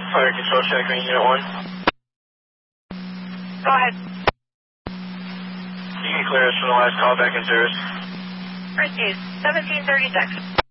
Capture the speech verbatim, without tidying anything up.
Fire control check, ring unit one. Go ahead. You can clear us from the last call back in service. Received. seventeen thirty-six.